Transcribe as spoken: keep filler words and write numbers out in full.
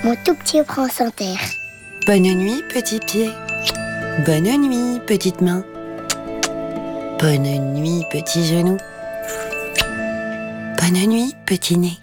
mon tout petit prince en terre. Bonne nuit, petit pied. Bonne nuit, petite main. Bonne nuit, petit genou. Bonne nuit, petit nez.